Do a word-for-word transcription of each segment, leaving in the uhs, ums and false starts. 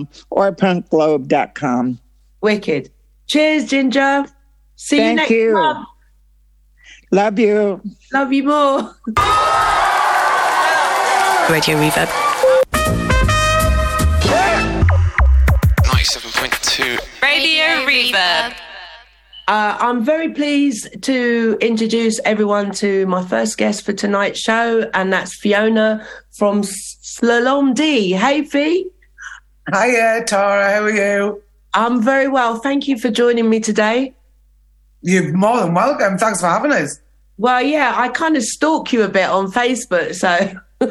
com or punk globe dot com. Wicked. Cheers, Ginger. See Thank you next you. month. Love you. Love you more. Radio Reverb. ninety-seven point two. Radio Reverb. Uh, I'm very pleased to introduce everyone to my first guest for tonight's show, and that's Fiona from Slalom D. Hey, Fee. Hiya, Tara. How are you? I'm very well. Thank you for joining me today. You're more than welcome. Thanks for having us. Well, yeah, I kind of stalk you a bit on Facebook, so...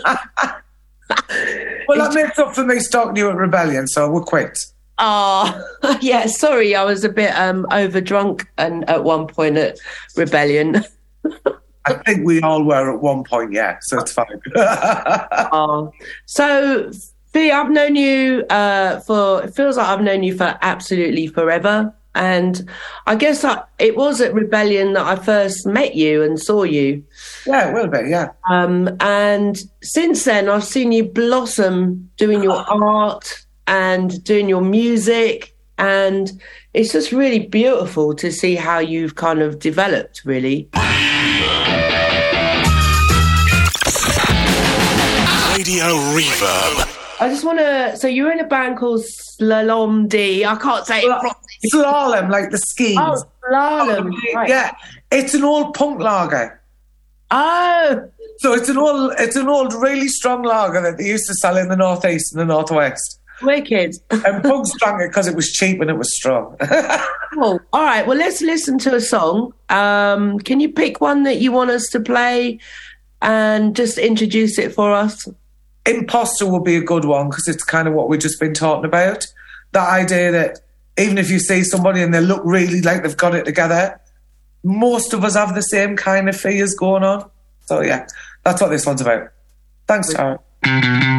Well, that makes up for me stalking you at Rebellion, so we're quit. Oh, yeah, sorry, I was a bit um, over-drunk and at one point at Rebellion. I think we all were at one point, yeah, so it's fine. Oh. So, Fee, I've known you uh, for... It feels like I've known you for absolutely forever. And I guess I, it was at Rebellion that I first met you and saw you. Yeah, it will be, yeah. Um, and since then, I've seen you blossom doing your art and doing your music. And it's just really beautiful to see how you've kind of developed, really. Radio Reverb. I just want to... So you're in a band called Slalom D. I can't say it properly. Slalom, like the skis. Oh, Slalom. Right. Yeah, it's an old punk lager. Oh. So it's an old, it's an old, really strong lager that they used to sell in the northeast and the northwest. Wicked. And punks drank it because it was cheap and it was strong. Cool. All right, well, let's listen to a song. Um, can you pick one that you want us to play and just introduce it for us? Imposter would be a good one because it's kind of what we've just been talking about. That idea that even if you see somebody and they look really like they've got it together, most of us have the same kind of fears going on. So, yeah, that's what this one's about. Thanks, Tara.